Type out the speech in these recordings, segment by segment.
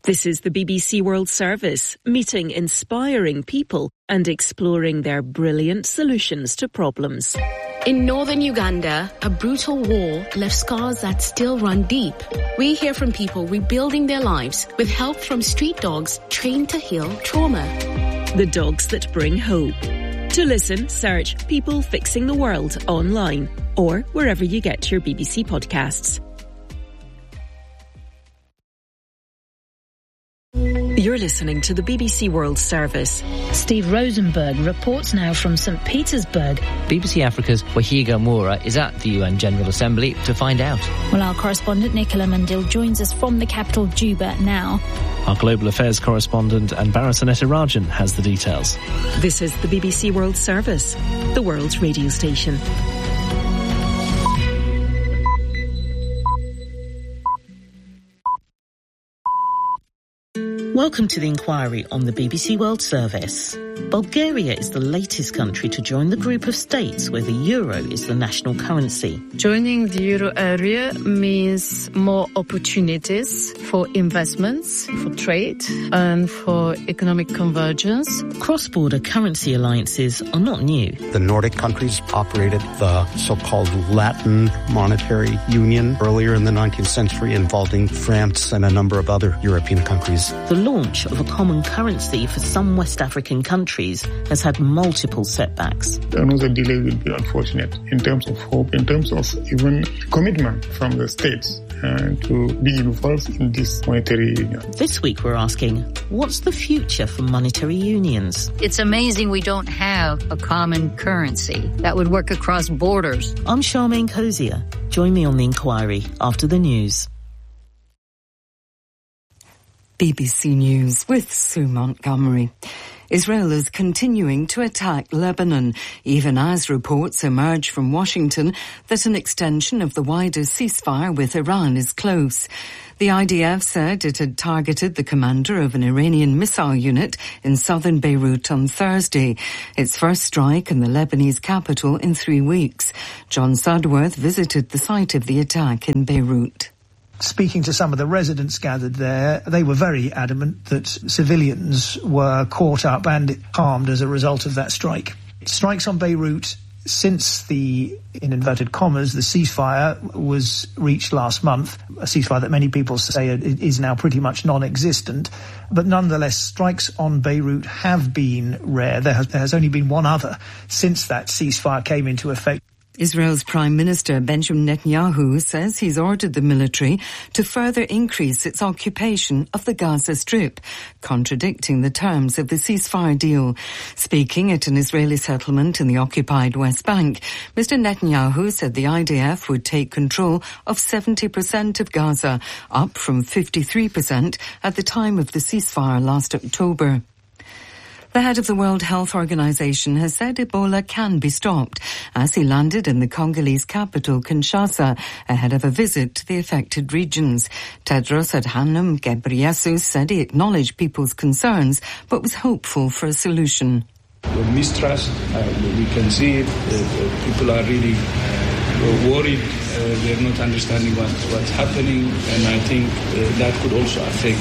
This is the BBC World Service, meeting inspiring people and exploring their brilliant solutions to problems. In northern Uganda, a brutal war left scars that still run deep. We hear from people rebuilding their lives with help from street dogs trained to heal trauma. The dogs that bring hope. To listen, search People Fixing the World online or wherever you get your BBC podcasts. You're listening to the BBC World Service. Steve Rosenberg reports now from St. Petersburg. BBC Africa's Wahiga Moura is at the UN General Assembly to find out. Well, our correspondent Nicola Mandil joins us from the capital Juba now. Our global affairs correspondent Anbara Rajan has the details. This is the BBC World Service, the world's radio station. Welcome to the inquiry on the BBC World Service. Bulgaria is the latest country to join the group of states where the euro is the national currency. Joining the euro area means more opportunities for investments, for trade, and for economic convergence. Cross-border currency alliances are not new. The Nordic countries operated the so-called Latin Monetary Union earlier in the 19th century, involving France and a number of other European countries. The launch of a common currency for some West African countries has had multiple setbacks. Another delay will be unfortunate in terms of hope, in terms of even commitment from the states to be involved in this monetary union. This week we're asking, what's the future for monetary unions? It's amazing we don't have a common currency that would work across borders. I'm Charmaine Cozier. Join me on the inquiry after the news. BBC News with Sue Montgomery. Israel is continuing to attack Lebanon, even as reports emerge from Washington that an extension of the wider ceasefire with Iran is close. The IDF said it had targeted the commander of an Iranian missile unit in southern Beirut on Thursday, its first strike in the Lebanese capital in 3 weeks. John Sudworth visited the site of the attack in Beirut. Speaking to some of the residents gathered there, they were very adamant that civilians were caught up and harmed as a result of that strike. Strikes on Beirut since the, in inverted commas, the ceasefire was reached last month, a ceasefire that many people say is now pretty much non-existent. But nonetheless, strikes on Beirut have been rare. There has only been one other since that ceasefire came into effect. Israel's Prime Minister Benjamin Netanyahu says he's ordered the military to further increase its occupation of the Gaza Strip, contradicting the terms of the ceasefire deal. Speaking at an Israeli settlement in the occupied West Bank, Mr. Netanyahu said the IDF would take control of 70% of Gaza, up from 53% at the time of the ceasefire last October. The head of the World Health Organization has said Ebola can be stopped as he landed in the Congolese capital, Kinshasa, ahead of a visit to the affected regions. Tedros Adhanom Ghebreyesus said he acknowledged people's concerns but was hopeful for a solution. The mistrust, we can see it. People are really worried. They're not understanding what's happening, and I think that could also affect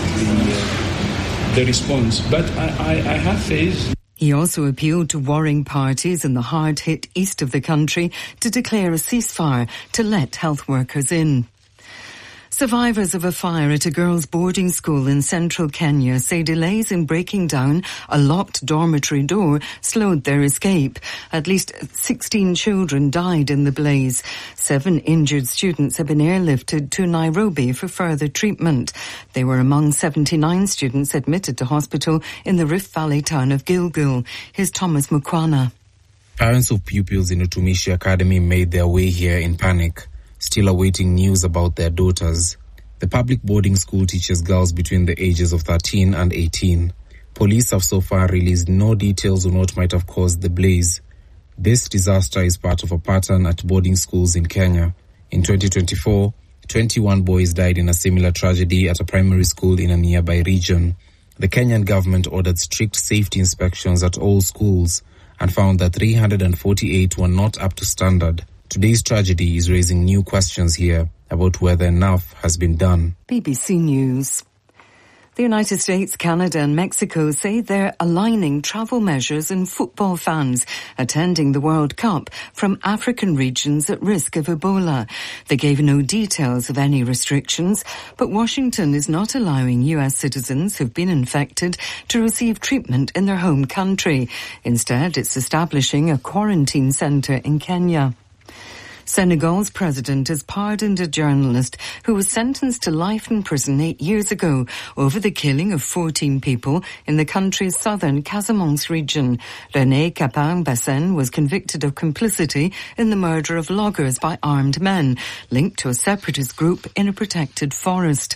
the response. But I have faith. He also appealed to warring parties in the hard-hit east of the country to declare a ceasefire to let health workers in. Survivors of a fire at a girls' boarding school in central Kenya say delays in breaking down a locked dormitory door slowed their escape. At least 16 children died in the blaze. 7 injured students have been airlifted to Nairobi for further treatment. They were among 79 students admitted to hospital in the Rift Valley town of Gilgil. Here's Thomas Mukwana. Parents of pupils in Utumishi Academy made their way here in panic, still awaiting news about their daughters. The public boarding school teaches girls between the ages of 13 and 18. Police have so far released no details on what might have caused the blaze. This disaster is part of a pattern at boarding schools in Kenya. In 2024, 21 boys died in a similar tragedy at a primary school in a nearby region. The Kenyan government ordered strict safety inspections at all schools and found that 348 were not up to standard. Today's tragedy is raising new questions here about whether enough has been done. BBC News. The United States, Canada and Mexico say they're aligning travel measures in football fans attending the World Cup from African regions at risk of Ebola. They gave no details of any restrictions, but Washington is not allowing U.S. citizens who've been infected to receive treatment in their home country. Instead, it's establishing a quarantine center in Kenya. Senegal's president has pardoned a journalist who was sentenced to life in prison 8 years ago over the killing of 14 people in the country's southern Casamance region. René Capain-Bassène was convicted of complicity in the murder of loggers by armed men linked to a separatist group in a protected forest.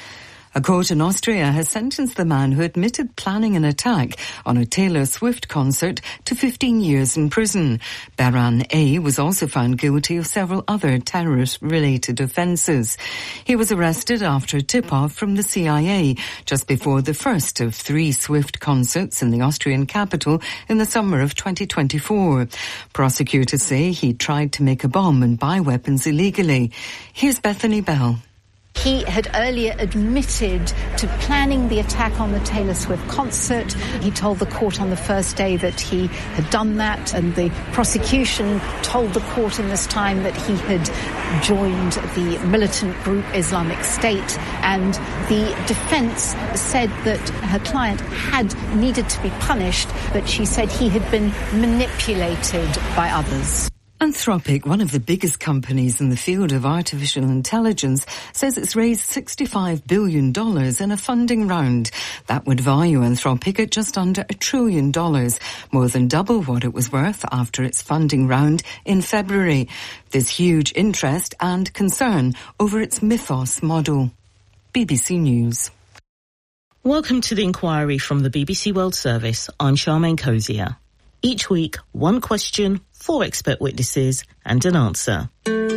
A court in Austria has sentenced the man who admitted planning an attack on a Taylor Swift concert to 15 years in prison. Baran A. was also found guilty of several other terrorist-related offences. He was arrested after a tip-off from the CIA just before the first of 3 Swift concerts in the Austrian capital in the summer of 2024. Prosecutors say he tried to make a bomb and buy weapons illegally. Here's Bethany Bell. He had earlier admitted to planning the attack on the Taylor Swift concert. He told the court on the first day that he had done that, and the prosecution told the court in this time that he had joined the militant group Islamic State, and the defense said that her client had needed to be punished, but she said he had been manipulated by others. Anthropic, one of the biggest companies in the field of artificial intelligence, says it's raised $65 billion in a funding round. That would value Anthropic at just under $1 trillion, more than double what it was worth after its funding round in February. There's huge interest and concern over its Mythos model. BBC News. Welcome to the inquiry from the BBC World Service. I'm Charmaine Cozier. Each week, one question, 4 expert witnesses, and an answer.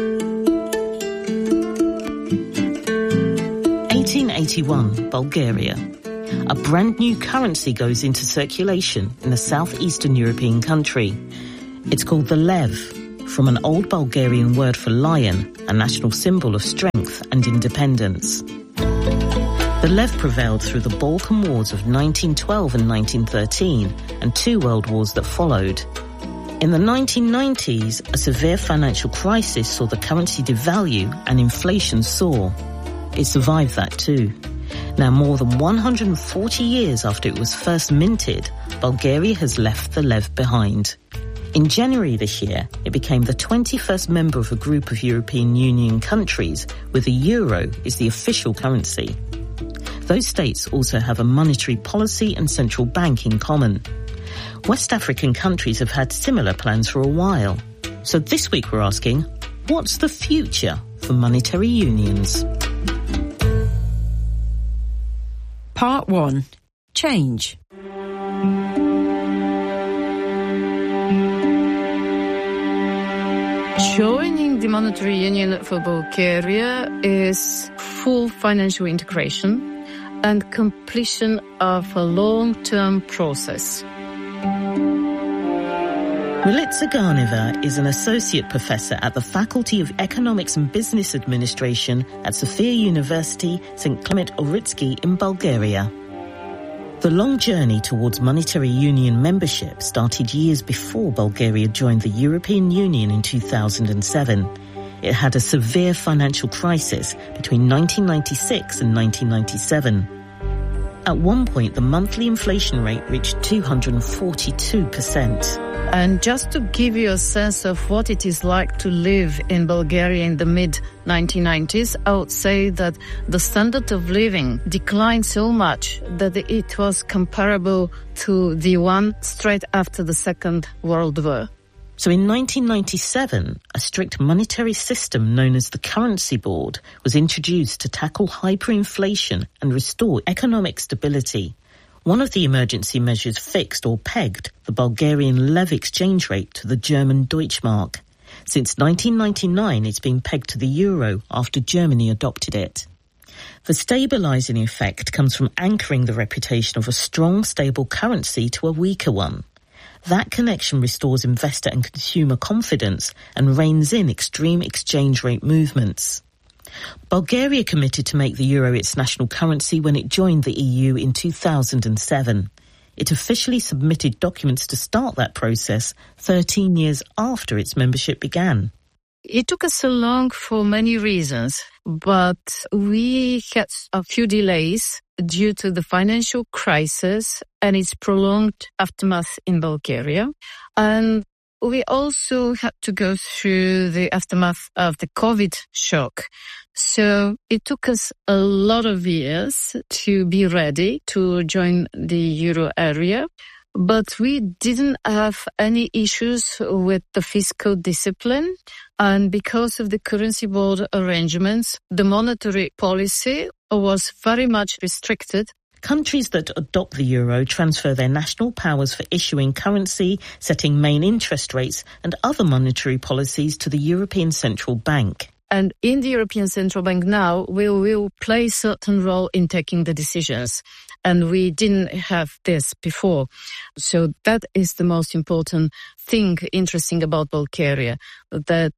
1881, Bulgaria. A brand new currency goes into circulation in a southeastern European country. It's called the lev, from an old Bulgarian word for lion, a national symbol of strength and independence. The lev prevailed through the Balkan Wars of 1912 and 1913 and 2 world wars that followed. In the 1990s, a severe financial crisis saw the currency devalue and inflation soar. It survived that too. Now, more than 140 years after it was first minted, Bulgaria has left the lev behind. In January this year, it became the 21st member of a group of European Union countries where the euro is the official currency. Those states also have a monetary policy and central bank in common. West African countries have had similar plans for a while. So this week we're asking, what's the future for monetary unions? Part 1. Change. Joining the monetary union for Bulgaria is full financial integration and completion of a long-term process. Milica Garneva is an associate professor at the Faculty of Economics and Business Administration at Sofia University, St. Clement Ohridski in Bulgaria. The long journey towards monetary union membership started years before Bulgaria joined the European Union in 2007. It had a severe financial crisis between 1996 and 1997. At one point, the monthly inflation rate reached 242%. And just to give you a sense of what it is like to live in Bulgaria in the mid-1990s, I would say that the standard of living declined so much that it was comparable to the one straight after the Second World War. So in 1997, a strict monetary system known as the Currency Board was introduced to tackle hyperinflation and restore economic stability. One of the emergency measures fixed or pegged the Bulgarian lev exchange rate to the German Deutschmark. Since 1999, it's been pegged to the euro after Germany adopted it. The stabilising effect comes from anchoring the reputation of a strong, stable currency to a weaker one. That connection restores investor and consumer confidence and reins in extreme exchange rate movements. Bulgaria committed to make the euro its national currency when it joined the EU in 2007. It officially submitted documents to start that process 13 years after its membership began. It took us so long for many reasons, but we had a few delays due to the financial crisis and its prolonged aftermath in Bulgaria. And we also had to go through the aftermath of the COVID shock. So it took us a lot of years to be ready to join the euro area. But we didn't have any issues with the fiscal discipline. And because of the currency board arrangements, the monetary policy was very much restricted. Countries that adopt the euro transfer their national powers for issuing currency, setting main interest rates and other monetary policies to the European Central Bank. And in the European Central Bank now, we will play a certain role in taking the decisions. And we didn't have this before. So that is the most important thing interesting about Bulgaria, that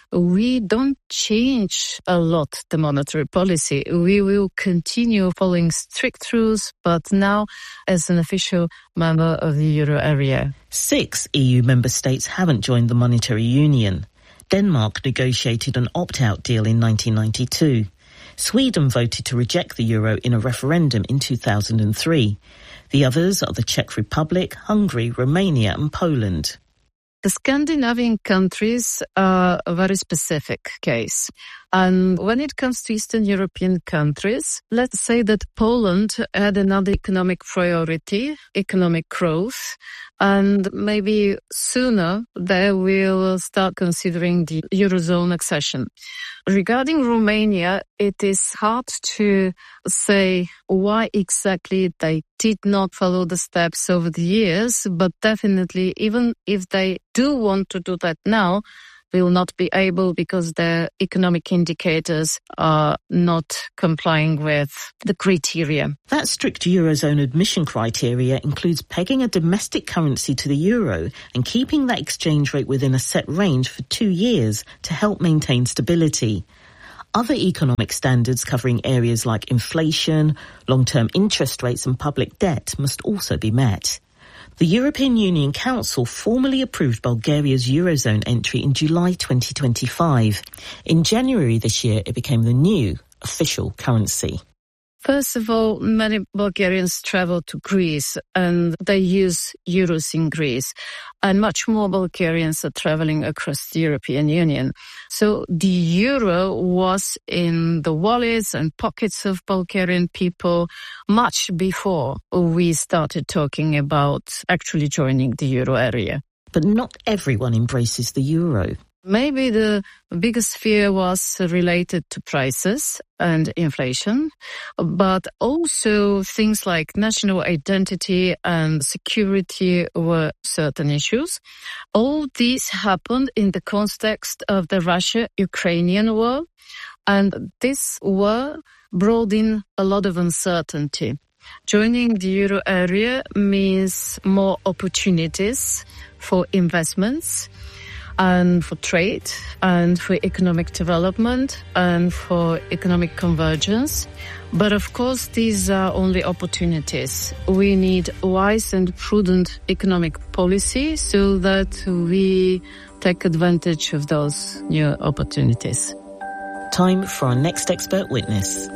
we don't change a lot the monetary policy. We will continue following strict rules, but now as an official member of the euro area. 6 EU member states haven't joined the monetary union. Denmark negotiated an opt-out deal in 1992. Sweden voted to reject the euro in a referendum in 2003. The others are the Czech Republic, Hungary, Romania and Poland. The Scandinavian countries are a very specific case. And when it comes to Eastern European countries, let's say that Poland had another economic priority, economic growth, and maybe sooner they will start considering the Eurozone accession. Regarding Romania, it is hard to say why exactly they did not follow the steps over the years, but definitely even if they do want to do that now, will not be able because their economic indicators are not complying with the criteria. That strict Eurozone admission criteria includes pegging a domestic currency to the euro and keeping that exchange rate within a set range for 2 years to help maintain stability. Other economic standards covering areas like inflation, long-term interest rates and public debt must also be met. The European Union Council formally approved Bulgaria's Eurozone entry in July 2025. In January this year, it became the new official currency. First of all, many Bulgarians travel to Greece and they use euros in Greece. And much more Bulgarians are traveling across the European Union. So the euro was in the wallets and pockets of Bulgarian people much before we started talking about actually joining the euro area. But not everyone embraces the euro. Maybe the biggest fear was related to prices and inflation, but also things like national identity and security were certain issues. All these happened in the context of the Russia-Ukrainian war, and this war brought in a lot of uncertainty. Joining the euro area means more opportunities for investments, and for trade, and for economic development, and for economic convergence. But of course, these are only opportunities. We need wise and prudent economic policy so that we take advantage of those new opportunities. Time for our next expert witness.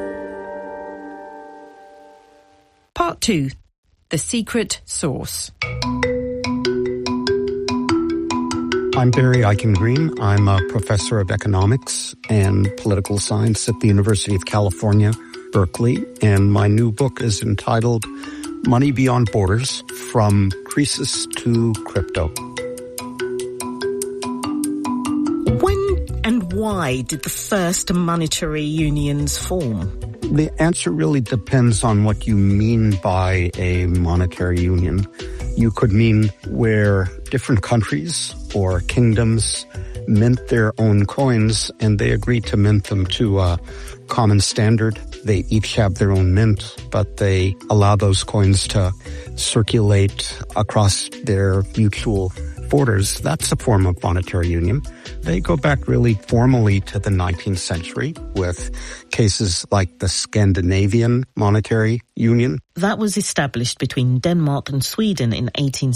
Part 2. The secret sauce. I'm Barry Eichengreen. I'm a professor of economics and political science at the University of California, Berkeley, and my new book is entitled Money Beyond Borders, From Croesus to Crypto. When and why did the first monetary unions form? The answer really depends on what you mean by a monetary union. You could mean where different countries or kingdoms mint their own coins and they agree to mint them to a common standard. They each have their own mint, but they allow those coins to circulate across their mutual borders, that's a form of monetary union. They go back really formally to the 19th century with cases like the Scandinavian Monetary Union. That was established between Denmark and Sweden in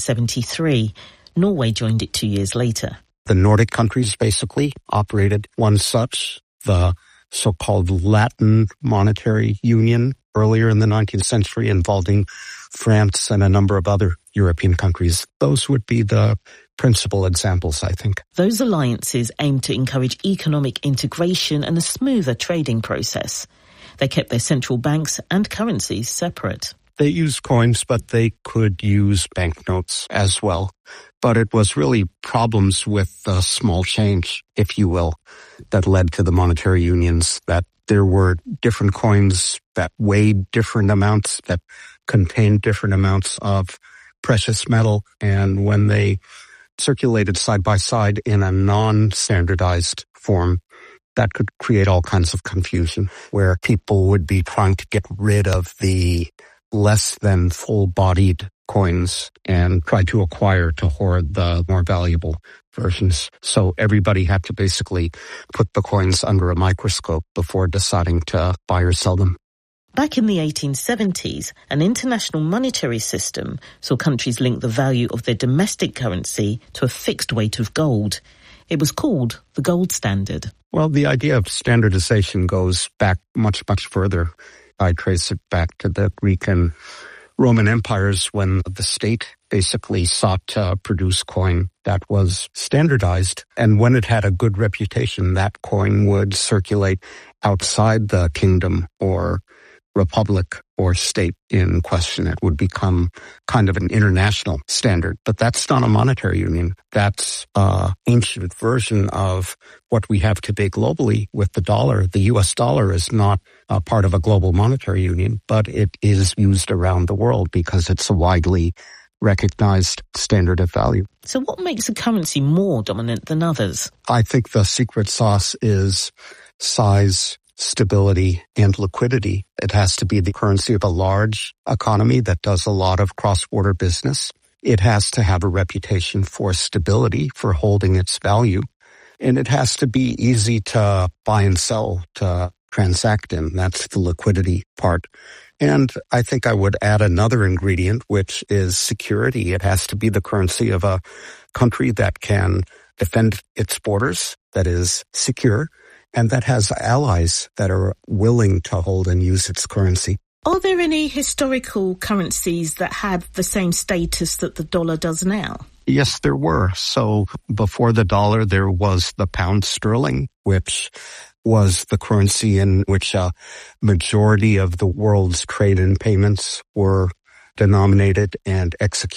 1873. Norway joined it 2 years later. The Nordic countries basically operated one such, the so-called Latin Monetary Union, earlier in the 19th century, involving France and a number of other European countries. Those would be the principal examples, I think. Those alliances aimed to encourage economic integration and a smoother trading process. They kept their central banks and currencies separate. They used coins, but they could use banknotes as well. But it was really problems with the small change, if you will, that led to the monetary unions, that there were different coins that weighed different amounts, that contained different amounts of precious metal. And when they circulated side by side in a non-standardized form, that could create all kinds of confusion, where people would be trying to get rid of the less than full-bodied coins and try to acquire, to hoard the more valuable versions. So everybody had to basically put the coins under a microscope before deciding to buy or sell them. Back in the 1870s, an international monetary system saw countries link the value of their domestic currency to a fixed weight of gold. It was called the gold standard. Well, the idea of standardization goes back much, much further. I trace it back to the Greek and Roman empires when the state basically sought to produce coin that was standardized. And when it had a good reputation, that coin would circulate outside the kingdom or republic or state in question. It would become kind of an international standard. But that's not a monetary union. That's an ancient version of what we have today globally with the dollar. The US dollar is not a part of a global monetary union, but it is used around the world because it's a widely recognized standard of value. So what makes a currency more dominant than others? I think the secret sauce is size, stability, and liquidity. It has to be the currency of a large economy that does a lot of cross-border business. It has to have a reputation for stability, for holding its value. And it has to be easy to buy and sell, to transact in. That's the liquidity part. And I think I would add another ingredient, which is security. It has to be the currency of a country that can defend its borders, that is secure, and that has allies that are willing to hold and use its currency. Are there any historical currencies that had the same status that the dollar does now? Yes, there were. So before the dollar, there was the pound sterling, which was the currency in which a majority of the world's trade and payments were denominated and executed.